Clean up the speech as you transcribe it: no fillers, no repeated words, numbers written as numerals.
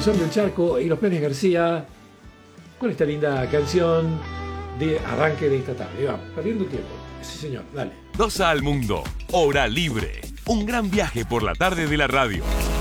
cruzando el charco y los Planes García con esta linda canción de arranque de esta tarde. Y vamos, perdiendo tiempo. Sí, señor, dale. Dosa al mundo, hora libre. Un gran viaje por la tarde de la radio.